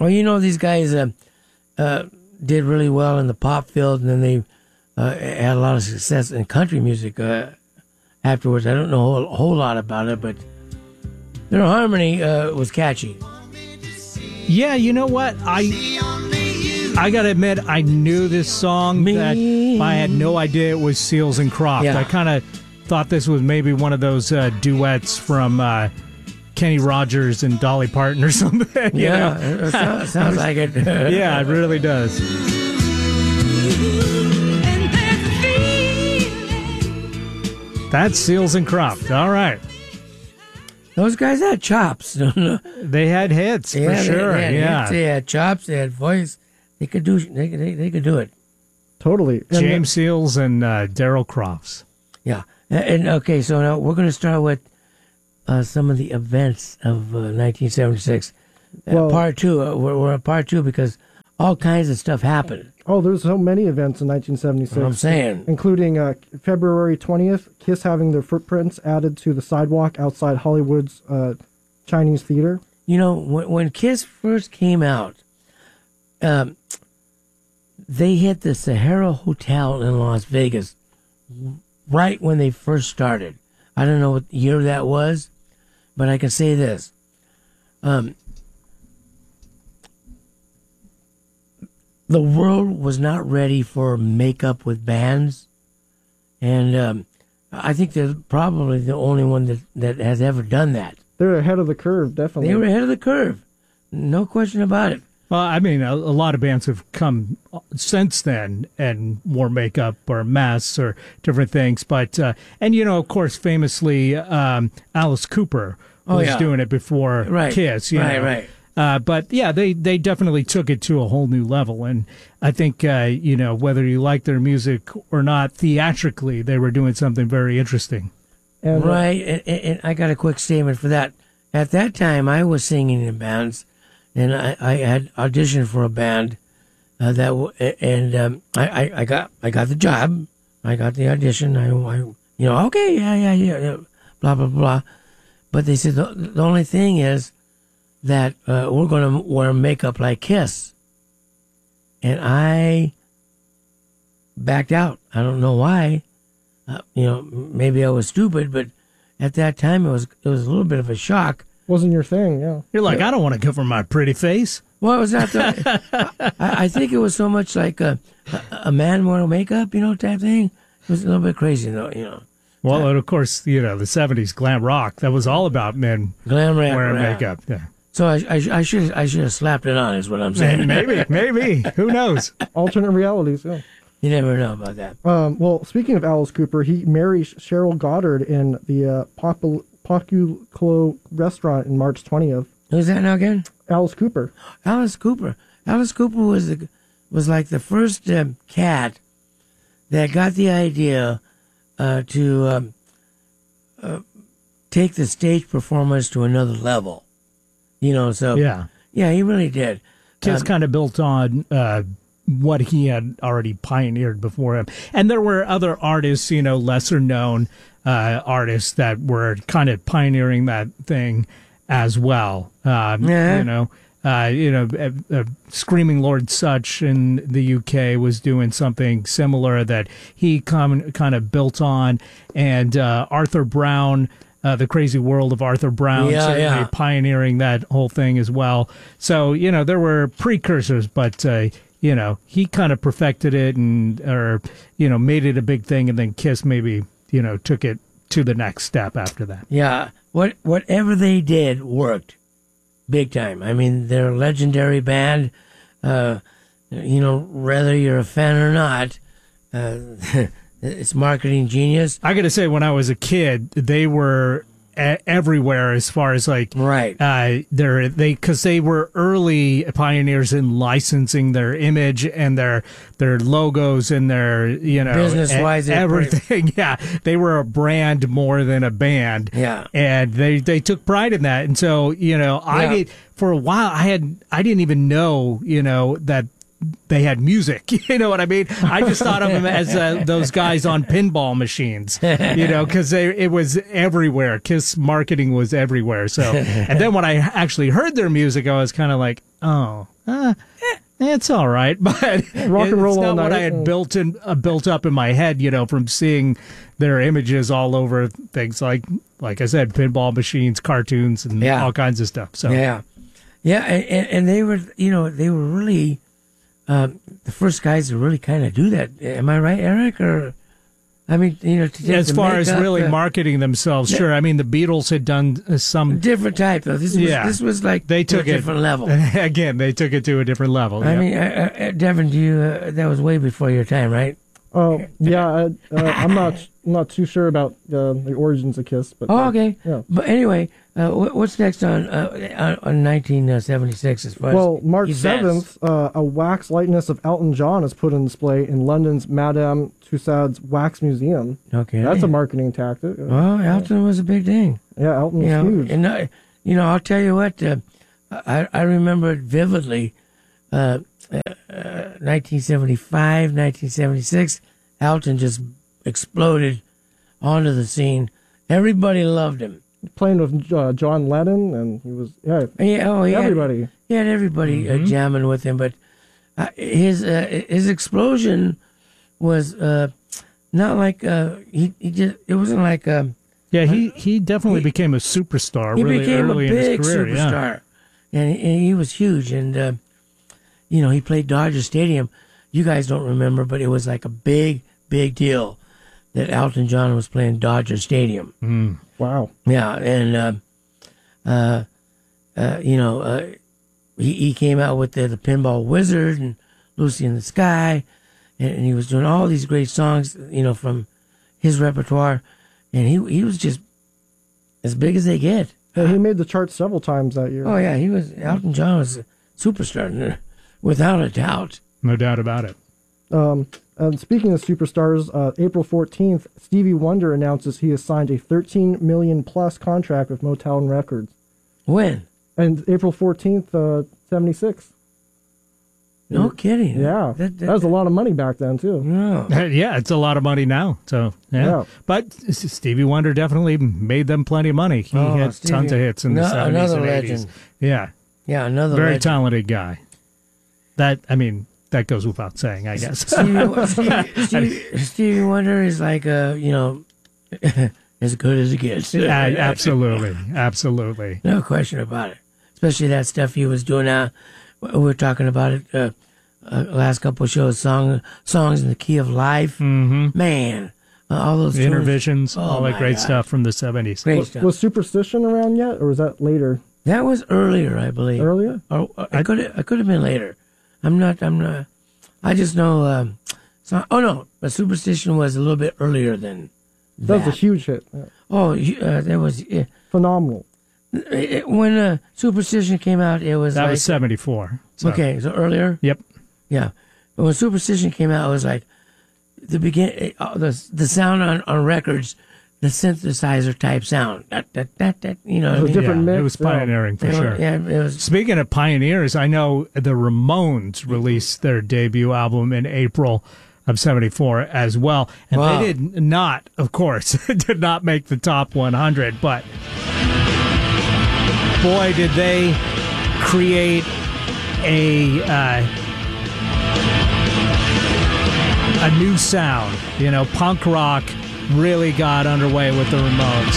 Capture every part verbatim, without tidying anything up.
Well, you know, these guys uh, uh, did really well in the pop field, and then they uh, had a lot of success in country music uh, afterwards. I don't know a whole, whole lot about it, but their harmony uh, was catchy. Yeah, you know what? I I gotta admit, I knew this song, Me. that I had no idea it was Seals and Croft. Yeah. I kind of thought this was maybe one of those uh, duets from uh, Kenny Rogers and Dolly Parton or something. you Yeah, know? it sounds, sounds like it. Yeah, it really does. That's Seals and Croft. All right. Those guys had chops. They had hits, yeah, for sure. They, they had yeah. hits, they had chops. They had voice. They could do. They, they, they could do it. Totally. And James Seals and uh, Daryl Crofts. Yeah. And, and okay, so now we're going to start with uh, some of the events of uh, nineteen seventy-six. Uh, Well- part two. Uh, we're, we're at part two because all kinds of stuff happened. Oh, there's so many events in nineteen seventy-six. What I'm saying. Including uh, February twentieth, Kiss having their footprints added to the sidewalk outside Hollywood's uh, Chinese Theater. You know, when, when Kiss first came out, um, they hit the Sahara Hotel in Las Vegas right when they first started. I don't know what year that was, but I can say this. Um, the world was not ready for makeup with bands. And um, I think they're probably the only one that, that has ever done that. They're ahead of the curve, definitely. They were ahead of the curve. No question about it. Well, I mean, a, a lot of bands have come since then and wore makeup or masks or different things. But, uh, and, you know, of course, famously, um, Alice Cooper Oh, was yeah. doing it before Right. Kiss. You Right, know. right. Uh, but, yeah, they, they definitely took it to a whole new level. And I think, uh, you know, whether you like their music or not, theatrically, they were doing something very interesting. And, uh, Right, and, and and I got a quick statement for that. At that time, I was singing in bands, and I, I had auditioned for a band uh, that, w- and um, I, I, I got I got the job, I got the audition. I, I you know, okay, yeah, yeah, yeah, yeah, blah blah blah. But they said the, the only thing is that uh, we're going to wear makeup like Kiss, and I backed out. I don't know why. Uh, you know, maybe I was stupid, but at that time it was it was a little bit of a shock. wasn't your thing, yeah. You're like, I don't want to cover my pretty face. Well, it was not the, I, I think it was so much like a, a man wearing makeup, you know, type thing. It was a little bit crazy, though, you know. Well, and of course, you know, the seventies glam rock, that was all about men Glam rap, wearing rap. makeup. Yeah. So I, I, I should I should have slapped it on, is what I'm saying. Maybe, maybe. Who knows? Alternate realities, yeah. You never know about that. Um, well, speaking of Alice Cooper, he marries Cheryl Goddard in the uh, Popul- Populo restaurant in March twentieth. Who's that now again? Alice Cooper. Alice Cooper. Alice Cooper was the, was like the first um, cat that got the idea uh, to um, uh, take the stage performance to another level. You know, so Yeah. yeah, he really did. Kiss Um, kind of built on uh, what he had already pioneered before him. And there were other artists, you know, lesser known uh, artists that were kind of pioneering that thing as well. Um, Yeah. You know, uh, you know, uh, uh, Screaming Lord Sutch in the U K was doing something similar that he com- kind of built on. And uh, Arthur Brown, uh, The Crazy World of Arthur Brown, Yeah, certainly yeah. pioneering that whole thing as well. So, you know, there were precursors, but, uh, you know, he kind of perfected it and, or, you know, made it a big thing, and then Kiss maybe, you know, took it to the next step after that. Yeah, what whatever they did worked, big time. I mean, they're a legendary band. Uh, you know, whether you're a fan or not, uh, it's marketing genius. I got to say, when I was a kid, they were a- everywhere as far as like Right. uh they're they because they were early pioneers in licensing their image and their their logos and their, you know, Business-wise, e- they're everything. Yeah, they were a brand more than a band. Yeah. And they they took pride in that. And so, you know, I Yeah. did for a while. I had I didn't even know, you know, that they had music. You know what I mean? I just thought of them as uh, those guys on pinball machines, you know, because it was everywhere. Kiss marketing was everywhere. So, and then when I actually heard their music, I was kind of like, oh, uh, eh, it's all right, but Rock and roll it's all not what night I had and- built in, uh, built up in my head, you know, from seeing their images all over things like, like I said, pinball machines, cartoons, and Yeah. all kinds of stuff. So, Yeah, yeah, and, and, and they were, you know, they were really um, the first guys to really kind of do that. Am I right, Eric? Or I mean, you know, to take as the far as makeup, really uh, marketing themselves, sure. I mean, the Beatles had done uh, some. different type though. This was Yeah. this was like They took a it different level. Again, they took it to a different level. I yeah. mean, uh, uh, Devin, do you? Uh, that was way before your time, right? Oh, yeah, I, uh, I'm not not too sure about uh, the origins of Kiss, but Oh, okay. Yeah. But anyway, uh, what, what's next on uh, on on nineteen seventy-six as far as well, March events? seventh, uh, a wax likeness of Elton John is put on display in London's Madame Tussauds Wax Museum. Okay, That's a marketing tactic. Well, Elton was a big thing. Yeah, Elton was You know, huge. and uh, you know, I'll tell you what. Uh, I I remember it vividly. Uh, uh, nineteen seventy-five, nineteen seventy-six, Elton just exploded onto the scene. Everybody loved him. Playing with uh, John Lennon, and he was yeah, And yeah, oh, he had- everybody. He had everybody uh, jamming with him, but uh, his uh, his explosion was uh, not like uh, he he just it wasn't like um, Yeah, he, he definitely He- became a superstar he really became early a in big his career. Yeah. superstar, and, and he was huge. And uh, you know, he played Dodger Stadium. You guys don't remember, but it was like a big big deal that Elton John was playing Dodger Stadium. Mm. Wow. Yeah, and uh, uh, uh, you know, uh, he he came out with the, the Pinball Wizard and Lucy in the Sky, and, and he was doing all these great songs, you know, from his repertoire, and he he was just as big as they get. Yeah, he made the charts several times that year. Oh yeah, he was Elton John was a superstar, without a doubt. No doubt about it. Um, and speaking of superstars, uh, April fourteenth, Stevie Wonder announces he has signed a thirteen million plus contract with Motown Records. When? And April fourteenth, uh, seventy-six. No kidding. Yeah, That- that, that- was a lot of money back then too. No. Yeah, it's a lot of money now. So, yeah. Yeah. But S- Stevie Wonder definitely made them plenty of money. He Oh, had Stevie- tons of hits in the no- seventies another and eighties. legend. Yeah. Yeah, another Very legend. talented guy. That, I mean, that goes without saying, I guess. Stevie, Stevie, Stevie, Stevie Wonder is like a, you know, as good as it gets. Yeah, absolutely. Absolutely. No question about it. Especially that stuff he was doing now. We were talking about it uh, uh, last couple of shows, song, songs in the key of life. Mm-hmm. Man, uh, all those tunes- Intervisions, Oh, all that my great God. stuff from the seventies. Great Was, stuff. was Superstition around yet, or was that later? That was earlier, I believe. Earlier? Or, or I could I could have been later. I'm not. I'm not. I just know. Um, so, oh no, but Superstition was a little bit earlier than That that. was a huge hit. Yeah. Oh, you- uh, there was uh, Phenomenal. it, when uh, Superstition came out. It was That like, was seventy-four. So. okay. So earlier, Yep. yeah. But when Superstition came out, it was like the begin uh, the the sound on, on records, the synthesizer type sound. That, that, that, that, you know, what I It was mean? a different Yeah, mix. it was yeah. pioneering for It was- sure. Yeah, it was. Speaking of pioneers, I know the Ramones released their debut album in April of seventy-four as well. And Wow. they did not, of course, did not make the top one hundred, but boy, did they create a uh, a new sound. You know, punk rock really got underway with the Ramones.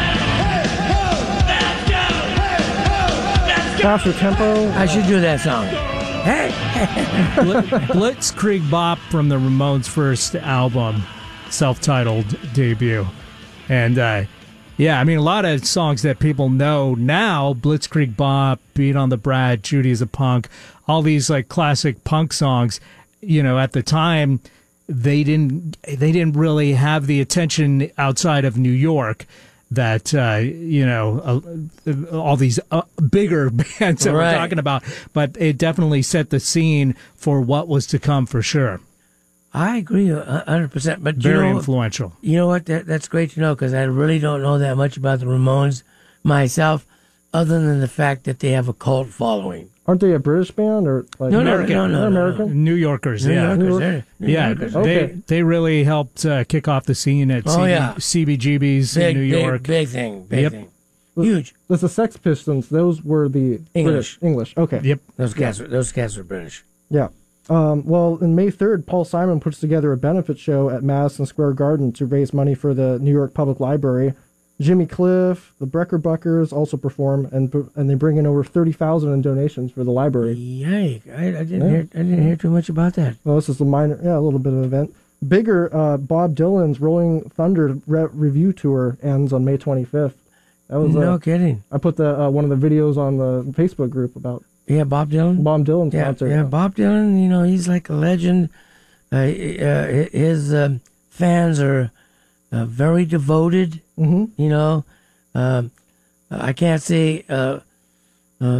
Faster tempo. I should do that song. Hey, Bl- Blitzkrieg Bop from the Ramones' first album, self-titled debut. And, uh, yeah, I mean, a lot of songs that people know now, Blitzkrieg Bop, Beat on the Brat, Judy's a Punk, all these, like, classic punk songs, you know, at the time, they didn't they didn't really have the attention outside of New York that, uh, you know, uh, all these uh, bigger bands that Right. we're talking about, but it definitely set the scene for what was to come for sure. I agree a hundred percent. But you Very know, influential. you know what? That, that's great to know because I really don't know that much about the Ramones myself, other than the fact that they have a cult following. Aren't they a British band or like No, no, American. no, no, They're no, American? New Yorkers, New yeah. Yorkers, York- they're- New Yeah, Yorkers. Okay. they they really helped uh, kick off the scene at Oh, C B, yeah. C B G B's big, in New big, York. big thing, big Yep. thing, huge. There's the Sex Pistols. Those were the English. British. English. Okay. Yep. Those cats, were, those cats were British. Yeah. Um, well, on May third, Paul Simon puts together a benefit show at Madison Square Garden to raise money for the New York Public Library. Jimmy Cliff, the Brecker Buckers also perform, and and they bring in over thirty thousand in donations for the library. Yike! I, I didn't Yeah. hear, I didn't hear too much about that. Well, this is a minor, yeah, a little bit of an event. Bigger, uh, Bob Dylan's Rolling Thunder re- review tour ends on May twenty-fifth. That was No uh, kidding. I put the uh, one of the videos on the Facebook group about Yeah, Bob Dylan. Bob Dylan's Yeah, concert. yeah, Bob Dylan. You know, he's like a legend. Uh, uh, his um, fans are uh, very devoted. hmm You know, um, I can't say uh, uh,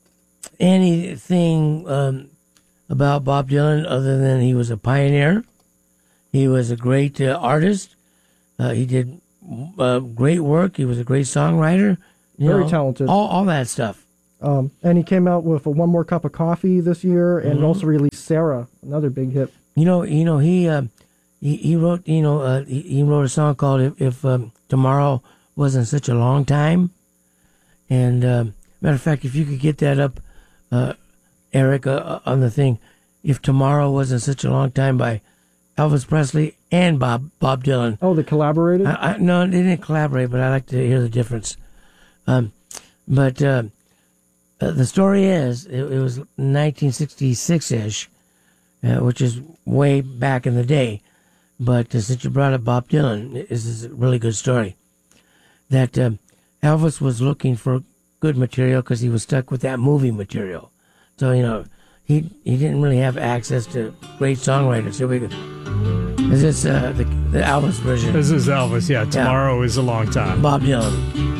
anything um, about Bob Dylan other than he was a pioneer. He was a great uh, artist. Uh, he did uh, great work. He was a great songwriter. You Very know, talented. All, all that stuff. Um, and he came out with a One More Cup of Coffee this year, and Mhm. also released Sarah, another big hit. You know, you know, he uh, he, he wrote, you know, uh, he, he wrote a song called "If, if um, Tomorrow Wasn't Such a Long Time." And um, matter of fact, if you could get that up, uh, Eric, uh, on the thing, "If Tomorrow Wasn't Such a Long Time" by Elvis Presley and Bob Bob Dylan. Oh, they collaborated? I, I, no, they didn't collaborate, but I like to hear the difference. Um, but uh, uh, the story is, it, it was nineteen sixty-six-ish, uh, which is way back in the day. But uh, since you brought up Bob Dylan, this is a really good story. That uh, Elvis was looking for good material because he was stuck with that movie material. So, you know, he he didn't really have access to great songwriters. Here we go. Is this uh, the, the Elvis version? This is Elvis. Yeah, tomorrow is a long time. Bob Dylan.